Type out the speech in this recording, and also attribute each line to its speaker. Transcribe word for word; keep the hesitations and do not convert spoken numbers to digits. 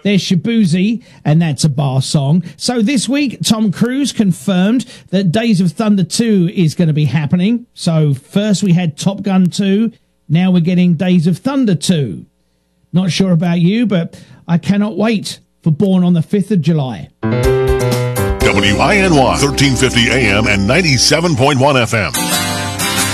Speaker 1: There's Shabuzi, and that's a bar song. So this week, Tom Cruise confirmed that Days of Thunder two is going to be happening. So first we had Top Gun two, now we're getting Days of Thunder two. Not sure about you, but I cannot wait for Born on the fifth of July.
Speaker 2: W I N Y, thirteen fifty A M and ninety-seven point one F M.